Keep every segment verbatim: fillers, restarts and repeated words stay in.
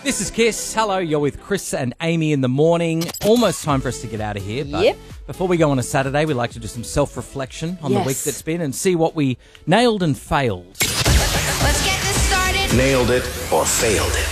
This is Kiss. Hello, you're with Chris and Amy in the morning. Almost time for us to get out of here. But Yep. before we go on a Saturday, we like to do some self-reflection on Yes. the week that's been and see what we nailed and failed. Let's get this started. Nailed it or failed it.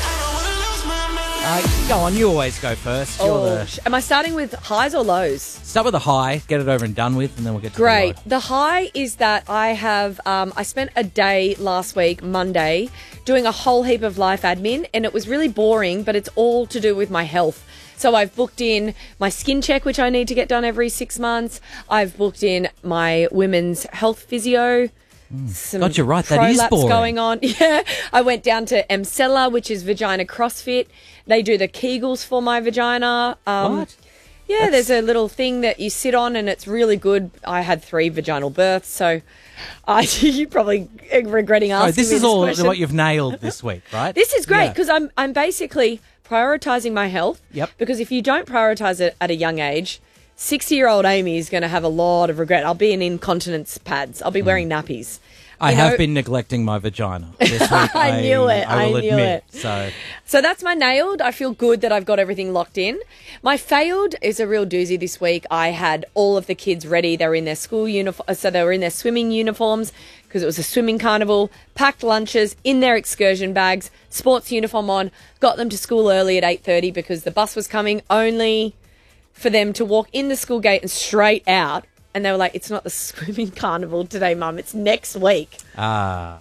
Uh, go on, you always go first. You're Oh, the... sh- am I starting with highs or lows? Start with the high, get it over and done with, and then we'll get to Great. the low. The high is that I have, um, I spent a day last week, Monday, doing a whole heap of life admin, and it was really boring, but it's all to do with my health. So I've booked in my skin check, which I need to get done every six months. I've booked in my women's health physio. Some God, you're right, that is prolapse boring. going on. Yeah. I went down to Emcella, which is vagina CrossFit. They do the Kegels for my vagina. Um, What? Yeah, That's- there's a little thing that you sit on and it's really good. I had three vaginal births, so I, you're probably regretting asking Oh, this me is all question. what you've nailed this week, right? This is great Yeah. because I'm I'm basically prioritising my health. Yep. Because if you don't prioritise it at a young age, sixty-year-old Amy is going to have a lot of regret. I'll be in incontinence pads. I'll be wearing nappies. I You have know- been neglecting my vagina this week. I knew it, I will I knew admit. it. So, So that's my nailed. I feel good that I've got everything locked in. My failed is a real doozy this week. I had all of the kids ready. They were in their school uniform, so they were in their swimming uniforms because it was a swimming carnival, packed lunches, in their excursion bags, sports uniform on, got them to school early at eight thirty because the bus was coming, only for them to walk in the school gate and straight out. And they were like, it's not the swimming carnival today, Mum. It's next week. ah,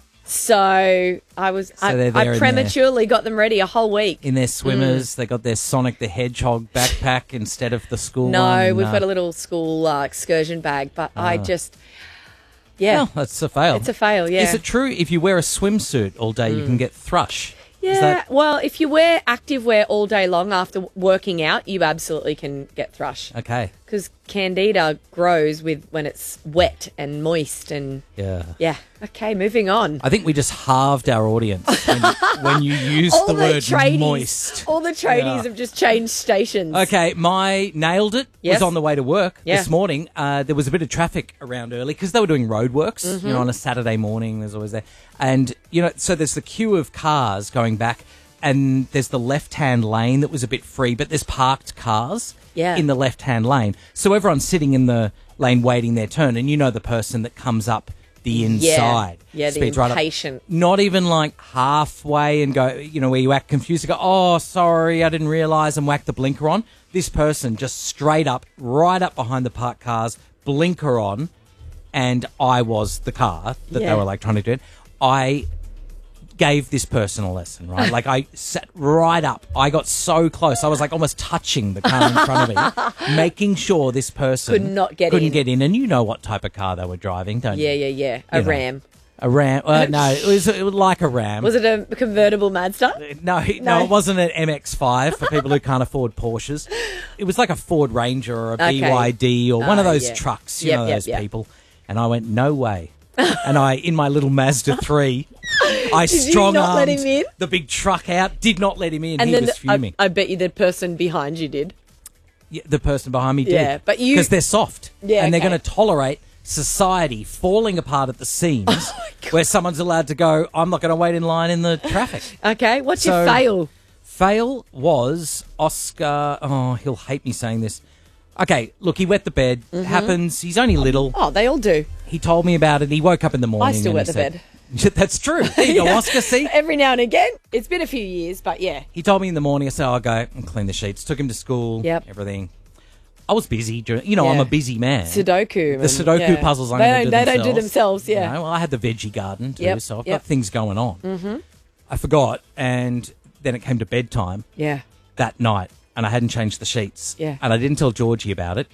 So I was, So they're I, there I in prematurely got them ready a whole week. in their swimmers, they got their Sonic the Hedgehog backpack instead of the school No, one. we've No. got a little school uh, excursion bag, but I just, yeah, Well, that's a fail. it's a fail, yeah. Is it true if you wear a swimsuit all day, you can get thrush? Is yeah, that well, if you wear active wear all day long after working out, you absolutely can get thrush. okay? Because candida grows with when it's wet and moist and, Yeah. yeah. Okay, moving on. I think we just halved our audience when, when you used all the, the, word tradies, moist. all the tradies Yeah. have just changed stations. Okay, my nailed it Yes. was on the way to work Yeah. this morning. Uh, there was a bit of traffic around early because they were doing roadworks. Mm-hmm. You know, on a Saturday morning, there's always there, and you know, so there's the queue of cars going back, and there's the left-hand lane that was a bit free, but there's parked cars Yeah. in the left-hand lane, so everyone's sitting in the lane waiting their turn, and you know the person that comes up the inside, Yeah, the speeds right up. impatient. Not even like halfway and go, you know, where you act confused and go, oh, sorry, I didn't realise, and whack the blinker on. This person just straight up, right up behind the parked cars, blinker on, and I was the car that Yeah. they were like trying to do it. I gave this person a lesson, right? Like I sat right up. I got so close. I was like almost touching the car in front of me, making sure this person Could not get couldn't in. get in. And you know what type of car they were driving, don't Yeah, you? yeah, yeah. A You know. ram. A Ram. Uh, no, it was, it was like a Ram. Was it a convertible Mazda? No, no, No. it wasn't an M X five for people who can't afford Porsches. It was like a Ford Ranger or a Okay. B Y D or one of Ah, those yeah. trucks, you Yep, know, yep, those yep. people. And I went, no way. And I, in my little Mazda three, I Did you strong not let armed him in? the big truck out, did not let him in. And he then was I, fuming. I bet you the person behind you did. Yeah, the person behind me did. Yeah, but you- Because they're soft. Yeah, and they're okay. going to tolerate society falling apart at the seams Oh where someone's allowed to go, I'm not going to wait in line in the traffic. Okay, what's So- your fail? Fail was Oscar. Oh, he'll hate me saying this. Okay, look, he wet the bed. Mm-hmm. It happens. He's only little. Oh, they all do. He told me about it. He woke up in the morning. I still and wet he the said- bed. That's true. There you go, Oscar. See? Every now and again. It's been a few years, but yeah. He told me in the morning. I said, I'll go and clean the sheets. Took him to school. Yep. Everything. I was busy. During, you know, I'm Yeah. a busy man. Sudoku. The and- Sudoku yeah. puzzles I'm they going to don't, do They themselves. don't do themselves, yeah. You know, well, I had the veggie garden too, Yep, so I've yep. got things going on. Mm-hmm. I forgot, and then it came to bedtime Yeah. that night, and I hadn't changed the sheets. Yeah. And I didn't tell Georgie about it.